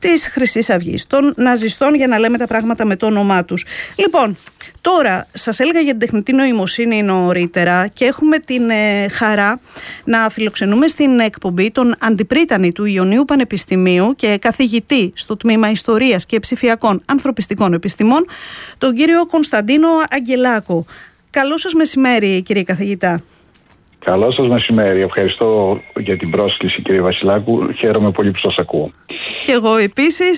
της Χρυσής Αυγής, των ναζιστών, για να λέμε τα πράγματα με το όνομά τους. Λοιπόν, τώρα σας έλεγα για την τεχνητή νοημοσύνη νωρίτερα και έχουμε την χαρά να φιλοξενούμε στην εκπομπή τον Αντιπρίτανη του Ιωνίου Πανεπιστημίου και καθηγητή στο τμήμα Ιστορίας και Ψηφιακών Ανθρωπιστικών Επιστημών, τον κύριο Κωνσταντίνο Αγγελάκο. Καλό σας μεσημέρι, κύριε καθηγητά. Καλό σας μεσημέρι. Ευχαριστώ για την πρόσκληση, κύριε Βασιλάκου. Χαίρομαι πολύ που σας ακούω. Και εγώ επίσης.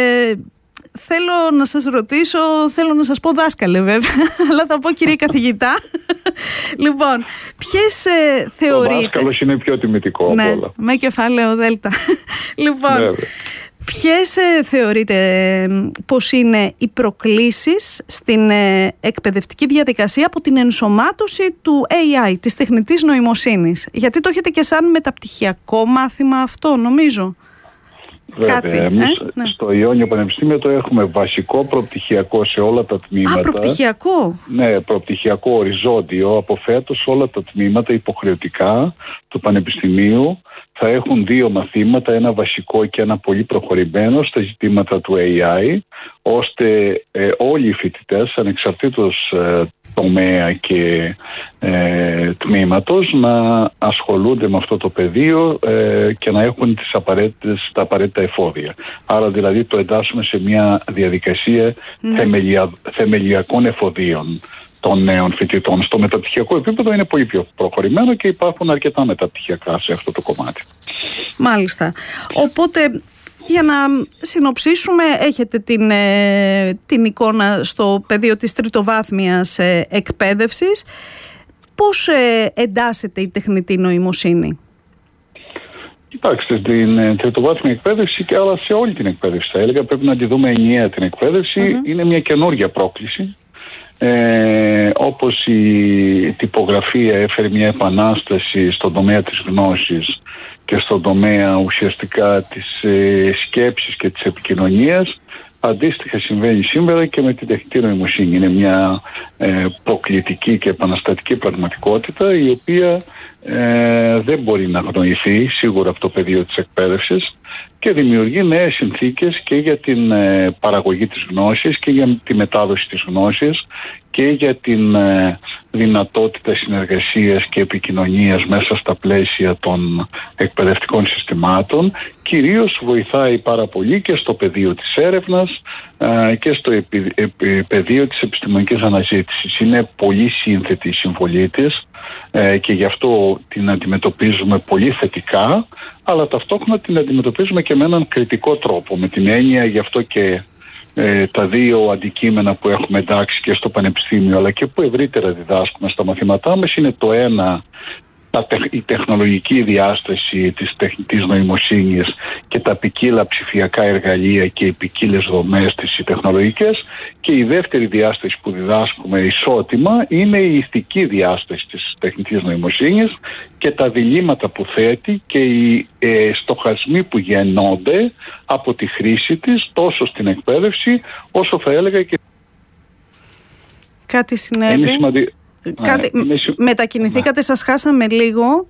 Θέλω να σας ρωτήσω, θέλω να σας πω δάσκαλε βέβαια, αλλά θα πω κύριε καθηγητά. Λοιπόν, ποιες θεωρείτε... Ο δάσκαλος είναι πιο τιμητικό από όλα. Με κεφάλαιο δέλτα. Λοιπόν, ποιες θεωρείτε πως είναι οι προκλήσεις στην εκπαιδευτική διαδικασία από την ενσωμάτωση του AI, της τεχνητής νοημοσύνης? Γιατί το έχετε και σαν μεταπτυχιακό μάθημα αυτό, νομίζω. Βέβαια, εμείς στο Ιόνιο Πανεπιστήμιο το έχουμε βασικό προπτυχιακό σε όλα τα τμήματα. Α, προπτυχιακό. Ναι, προπτυχιακό οριζόντιο. Από φέτος όλα τα τμήματα υποχρεωτικά του Πανεπιστημίου θα έχουν 2 μαθήματα, ένα βασικό και ένα πολύ προχωρημένο στα ζητήματα του AI, ώστε όλοι οι φοιτητές, ανεξαρτήτως τομέα και τμήματος, να ασχολούνται με αυτό το πεδίο και να έχουν τα απαραίτητα εφόδια. Άρα δηλαδή το εντάσσουμε σε μια διαδικασία θεμελιακών εφοδίων των νέων φοιτητών. Στο μεταπτυχιακό επίπεδο είναι πολύ πιο προχωρημένο και υπάρχουν αρκετά μεταπτυχιακά σε αυτό το κομμάτι. Μάλιστα. Οπότε, για να συνοψίσουμε, έχετε την εικόνα στο πεδίο της τριτοβάθμιας εκπαίδευσης. Πώς εντάσσεται η τεχνητή νοημοσύνη? Κοιτάξτε, στην τριτοβάθμια εκπαίδευση και αλλά σε όλη την εκπαίδευση θα έλεγα πρέπει να τη δούμε ενιαία την εκπαίδευση. Είναι μια καινούργια πρόκληση. Όπως η τυπογραφία έφερε μια επανάσταση στον τομέα της γνώσης και στον τομέα ουσιαστικά της σκέψης και της επικοινωνίας, αντίστοιχα συμβαίνει σήμερα και με την τεχνητή νοημοσύνη. Είναι μια προκλητική και επαναστατική πραγματικότητα, η οποία δεν μπορεί να αγνοηθεί σίγουρα από το πεδίο της εκπαίδευσης και δημιουργεί νέες συνθήκες και για την παραγωγή της γνώσης και για τη μετάδοση της γνώσης και για την δυνατότητα συνεργασίας και επικοινωνίας μέσα στα πλαίσια των εκπαιδευτικών συστημάτων. Κυρίως βοηθάει πάρα πολύ και στο πεδίο της έρευνας και στο πεδίο της επιστημονικής αναζήτησης. Είναι πολύ σύνθετη η συμβολή της και γι' αυτό την αντιμετωπίζουμε πολύ θετικά, αλλά ταυτόχρονα την αντιμετωπίζουμε και με έναν κριτικό τρόπο, με την έννοια γι' αυτό και τα 2 αντικείμενα που έχουμε εντάξει και στο Πανεπιστήμιο αλλά και που ευρύτερα διδάσκουμε στα μαθήματά μας είναι το ένα, η τεχνολογική διάσταση της τεχνητής νοημοσύνης και τα ποικίλα ψηφιακά εργαλεία και οι ποικίλες δομές της οι τεχνολογικές, και η δεύτερη διάσταση που διδάσκουμε ισότιμα είναι η ηθική διάσταση της τεχνητής νοημοσύνης και τα διλήμματα που θέτει και οι στοχασμοί που γεννώνται από τη χρήση της τόσο στην εκπαίδευση όσο θα έλεγα και... Κάτι συνέβη. Μετακινηθήκατε, σας χάσαμε λίγο.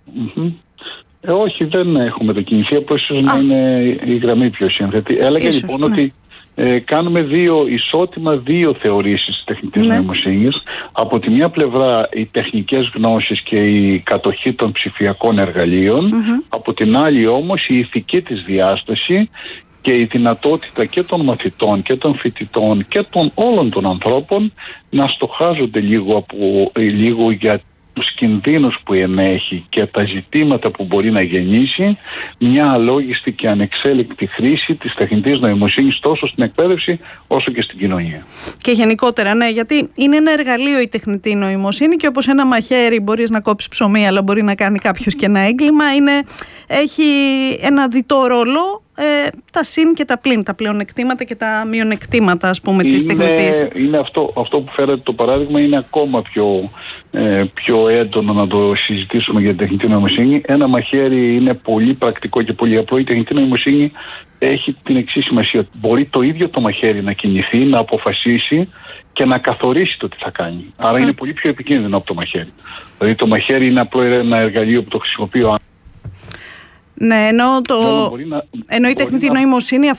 Όχι, δεν έχω μετακινηθεί, απλώς ίσως να είναι η γραμμή πιο σύνθετη. Έλεγα λοιπόν ότι κάνουμε 2 ισότιμα 2 θεωρήσεις της τεχνητής νοημοσύνης. Από τη μια πλευρά οι τεχνικές γνώσεις και η κατοχή των ψηφιακών εργαλείων, από την άλλη όμως η ηθική της διάσταση και η δυνατότητα και των μαθητών και των φοιτητών και των όλων των ανθρώπων να στοχάζονται λίγο για τους κινδύνους που ενέχει και τα ζητήματα που μπορεί να γεννήσει μια αλόγιστη και ανεξέλεκτη χρήση της τεχνητής νοημοσύνης τόσο στην εκπαίδευση όσο και στην κοινωνία. Και γενικότερα, ναι, γιατί είναι ένα εργαλείο η τεχνητή νοημοσύνη και όπως ένα μαχαίρι μπορείς να κόψεις ψωμί αλλά μπορεί να κάνει κάποιος και ένα έγκλημα, έχει ένα διτό ρόλο, τα συν και τα πλην, τα πλεονεκτήματα και τα μειονεκτήματα, ας πούμε, της τεχνητής. Είναι αυτό που φέρατε το παράδειγμα είναι ακόμα πιο έντονο να το συζητήσουμε για την τεχνητή νοημοσύνη. Ένα μαχαίρι είναι πολύ πρακτικό και πολύ απλό. Η τεχνητή νοημοσύνη έχει την εξής σημασία. Μπορεί το ίδιο το μαχαίρι να κινηθεί, να αποφασίσει και να καθορίσει το τι θα κάνει. Άρα είναι πολύ πιο επικίνδυνο από το μαχαίρι. Δηλαδή το μαχαίρι είναι απλό ένα εργαλείο που το χρησιμοποιεί ο άνθρωπος. Ναι, ενώ η τεχνητή νοημοσύνη